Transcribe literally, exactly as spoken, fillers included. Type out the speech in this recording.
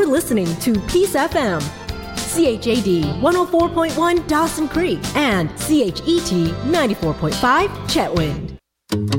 listening to Peace F M, C H A D one oh four point one Dawson Creek, and C H E T ninety-four point five Chetwynd.